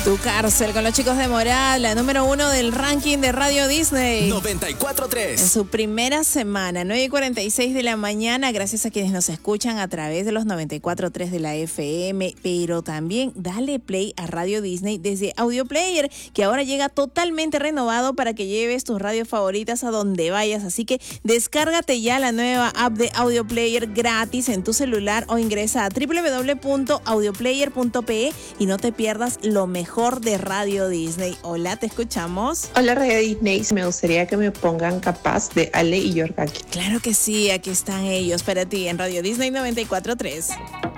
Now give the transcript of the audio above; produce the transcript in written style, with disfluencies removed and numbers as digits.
Tu cárcel con los chicos de Moral, la número 1 del ranking de Radio Disney. 94.3. En su primera semana, 9:46 de la mañana, gracias a quienes nos escuchan a través de los 94.3 de la FM, pero también dale play a Radio Disney desde Audio Player, que ahora llega totalmente renovado para que lleves tus radios favoritas a donde vayas. Así que descárgate ya la nueva app de Audio Player gratis en tu celular o ingresa a www.audioplayer.pe y no te pierdas lo mejor de Radio Disney. Hola, te escuchamos. Hola, Radio Disney. Me gustaría que me pongan Capaz de Ale y Yorgaki. Claro que sí, aquí están ellos para ti en Radio Disney 94.3.